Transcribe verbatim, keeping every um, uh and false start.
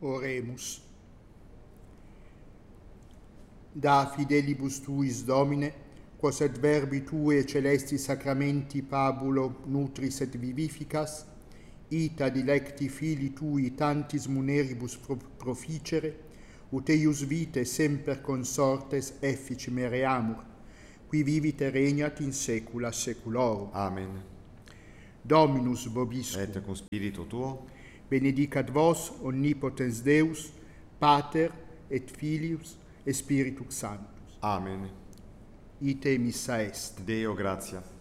Oremus. Da fidelibus tuis, Domine, quos et verbi tui e celesti sacramenti pabulo nutris et vivificas, ita dilecti fili tui tantis muneribus pro proficere, ut eius vitae semper consortes effici mereamur, qui vivit e regnat in saecula saeculorum. Amen. Dominus vobiscum. Et cum spiritu tuo. Benedicat vos omnipotens Deus, Pater et Filius et Spiritus Sanctus. Amen. Ite missa est. Deo gratia.